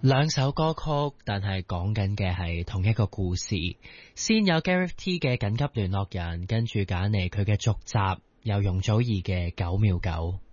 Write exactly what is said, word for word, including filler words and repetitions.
兩首歌曲，但係講緊嘅係同一個故事。先有 Gareth T 嘅緊急聯絡人，跟住揀嚟佢嘅續集，有容祖兒嘅九秒九。